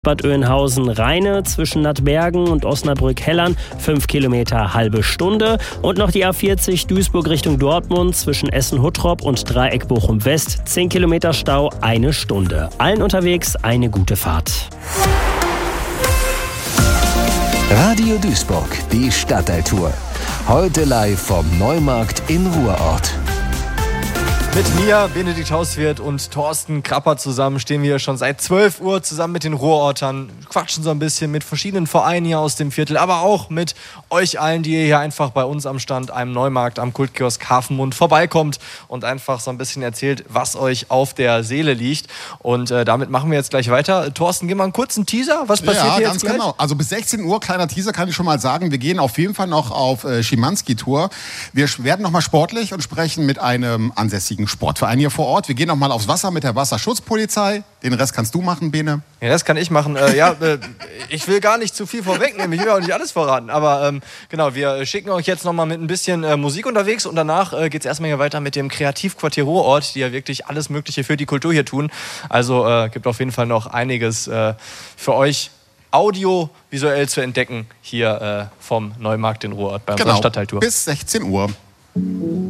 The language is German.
Bad Oeynhausen-Rheine zwischen Nattbergen und Osnabrück-Hellern 5 Kilometer halbe Stunde. Und noch die A40 Duisburg Richtung Dortmund zwischen Essen-Huttrop und Dreieck Bochum-West 10 Kilometer Stau, 1 Stunde. Allen unterwegs eine gute Fahrt. Radio Duisburg, die Stadtteiltour. Heute live vom Neumarkt in Ruhrort. Mit mir, Benedikt Hauswirt und Thorsten Krapper zusammen stehen wir schon seit 12 Uhr zusammen mit den Ruhrortern, quatschen so ein bisschen mit verschiedenen Vereinen hier aus dem Viertel, aber auch mit euch allen, die ihr hier einfach bei uns am Stand, einem Neumarkt am Kultkiosk Hafenmund vorbeikommt und einfach so ein bisschen erzählt, was euch auf der Seele liegt. Und damit machen wir jetzt gleich weiter. Thorsten, gib mal einen kurzen Teaser. Was passiert hier jetzt gleich? Ja, ganz genau. Also bis 16 Uhr, kleiner Teaser, kann ich schon mal sagen. Wir gehen auf jeden Fall noch auf Schimanski-Tour. Wir werden noch mal sportlich und sprechen mit einem ansässigen Sportverein hier vor Ort. Wir gehen noch mal aufs Wasser mit der Wasserschutzpolizei. Den Rest kannst du machen, Bene. Ja, das kann ich machen. Ich will gar nicht zu viel vorwegnehmen. Ich will auch nicht alles verraten. Aber genau, wir schicken euch jetzt noch mal mit ein bisschen Musik unterwegs. Und danach geht es erstmal hier weiter mit dem Kreativquartier Ruhrort, die ja wirklich alles Mögliche für die Kultur hier tun. Also gibt auf jeden Fall noch einiges für euch audiovisuell zu entdecken hier vom Neumarkt in Ruhrort bei unserer Stadtteiltour. Bis 16 Uhr.